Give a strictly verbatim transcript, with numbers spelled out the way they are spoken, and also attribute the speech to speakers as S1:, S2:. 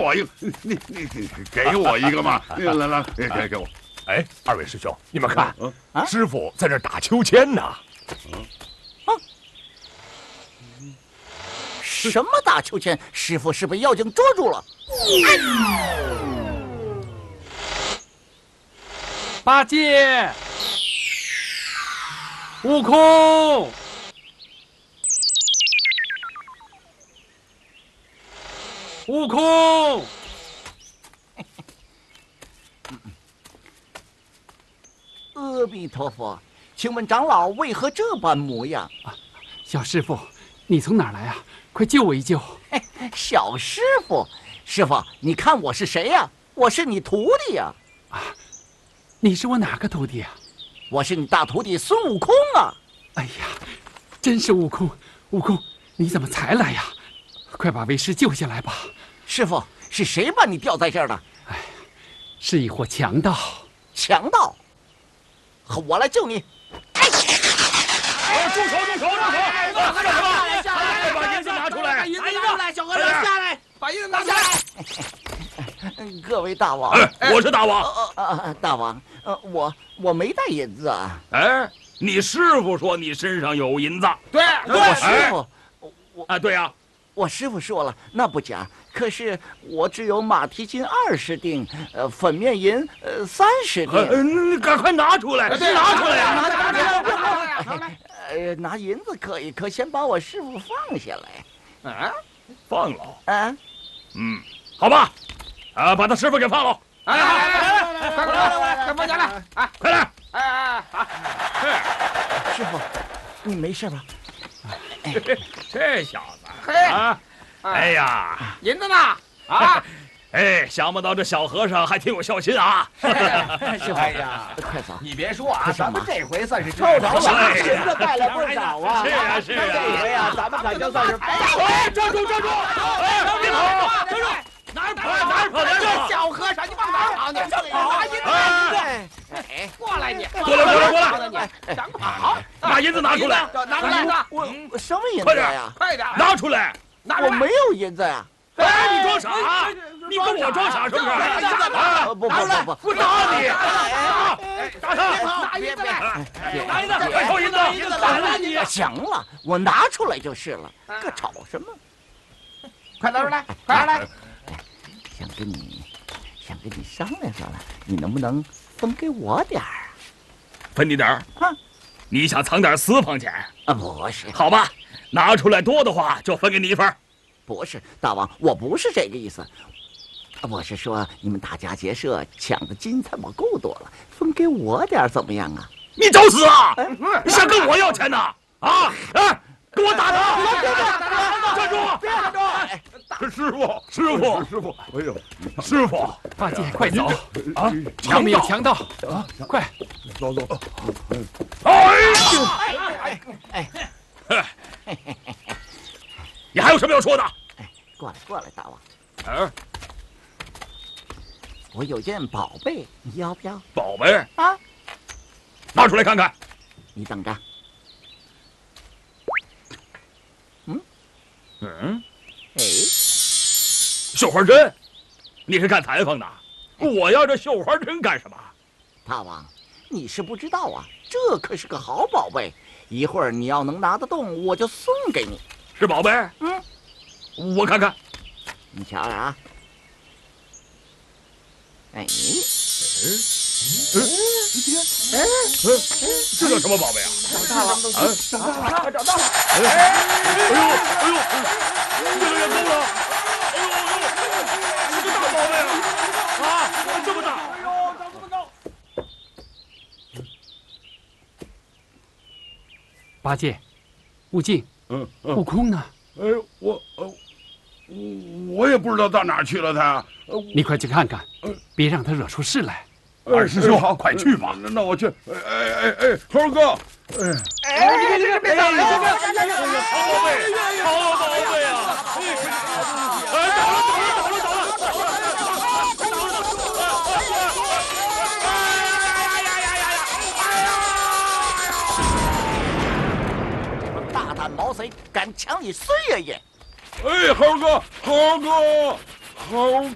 S1: 我一个，你你你给我一个嘛！来来，给给给我。
S2: 哎，二位师兄，你们看，师傅在这打秋千呢。
S3: 啊！什么打秋千？师傅是被妖精捉住了。
S4: 八戒，悟空。 悟空，
S3: 阿弥陀佛，请问长老为何这般模样？
S4: 啊，小师傅，你从哪儿来啊？快救我一救！
S3: 嘿，小师傅，师傅，你看我是谁呀？我是你徒弟呀！
S4: 啊，你是我哪个徒弟啊？
S3: 我是你大徒弟孙悟空啊！
S4: 哎呀，真是悟空！悟空，你怎么才来呀？快把为师救下来吧！
S3: 师傅，是谁把你吊在这儿的？
S4: 哎，是一伙强盗。
S3: 强盗，我来救你！
S2: 哎，住手！住手！住手！干什么？下来！把银子拿出来！
S3: 把银子拿出来！小和尚下来！把银子拿下来！各位大王，
S2: 哎，我是大王。
S3: 啊，大王，呃，我我没带银子啊。
S2: 哎，你师傅说你身上有银子。
S3: 对，我师傅，
S2: 我啊，对呀。
S3: 我师傅说了，那不假。可是我只有马蹄金二十锭，呃，粉面银呃三十锭。
S2: 呃，你赶快拿出来，拿出来呀！
S3: 拿拿拿拿来！呃，拿银子可以，可先把我师傅放下来。
S2: 啊，放了？
S3: 啊，
S2: 嗯，好吧，啊，把他师傅给放了。
S4: 哎，来来来来，快过来过来，快放下来！哎，
S2: 快来！
S4: 哎哎好，
S3: 师傅，你没事吧？
S2: 这小子啊，哎呀，
S4: 银子呢？啊，
S2: 哎，想不到这小和尚还挺有孝心啊！
S3: 师傅，
S5: 哎呀，
S3: 快走！
S5: 你别说啊，咱们这回算是
S3: 臭着了，
S5: 银子带了不少啊！
S2: 是啊是啊，
S5: 这回啊，咱们可就算是
S2: 哎，站住站住！哎，别跑！站住！哪儿跑哪儿跑？
S5: 这小和尚，你往哪儿跑？你拿银子！
S3: 哎，
S5: 过来你！
S2: 过来过来过来！
S5: 你想跑？
S2: 把银子拿出来！
S5: 拿出来！
S3: 我什么银子
S2: 快点
S3: 呀？
S5: 快点！
S2: 拿出来！
S3: 我没有银子呀！
S2: 哎，你装傻！你跟我装傻是不是？
S3: 啊，不不不不，
S2: 我打你！打他！
S5: 拿银子来！
S2: 拿银子！快掏银子！银子打了你！
S3: 行了，我拿出来就是了，可吵什么？
S5: 快拿出来！快拿来！
S3: 想跟你，想跟你商量商量，你能不能分给我点儿？
S2: 分你点儿？
S3: 啊，
S2: 你想藏点私房钱？
S3: 啊，不是，
S2: 好吧，拿出来多的话就分给你一份。
S3: 不是，大王，我不是这个意思。我是说，你们打家劫舍抢的金财宝够多了，分给我点儿怎么样啊？
S2: 你找死啊！你想跟我要钱呢？啊！哎，给我打他！站住！
S5: 别站住！
S2: 师傅，师傅，
S1: 师傅，哎呦，
S2: 师傅，
S4: 八戒，快走！
S2: 啊！
S4: 后面有强盗啊！快，
S1: 走走。
S2: 哎呦！
S3: 哎，
S2: 你还有什么要说的？
S3: 哎，过来过来，大王，
S2: 嗯，
S3: 我有件宝贝，你要不要？
S2: 宝贝
S3: 啊，
S2: 拿出来看看。
S3: 你等着。嗯
S2: 嗯，
S3: 哎，
S2: 绣花针，你是干裁缝的？我要这绣花针干什么？
S3: 大王，你是不知道啊，这可是个好宝贝，一会儿你要能拿得动，我就送给你。
S2: 是宝贝？
S3: 嗯，
S2: 我看看。
S3: 你瞧瞧啊。哎，
S2: 哎，这叫什么宝贝啊？
S3: 找到了，
S2: 啊，
S3: 找到了，找到了！
S2: 哎呦，哎呦，越来越高了！哎呦哎呦，是个大宝贝啊！啊，这么大！哎呦，长这么高！
S4: 八戒，悟净，
S1: 嗯嗯，
S4: 悟空呢？
S1: 哎，我呃，我也不知道到哪儿去了他。
S4: 你快去看看，别让他惹出事来。
S2: 二师兄，好，快去吧。
S1: 那我去。哎哎哎哎，猴哥，哎，
S5: 哎，你别别打了，
S2: 好宝贝，好宝贝啊！哎，倒了倒了倒了倒了！
S3: 大胆毛贼，敢抢你孙爷爷！
S1: 哎，猴哥，猴哥，猴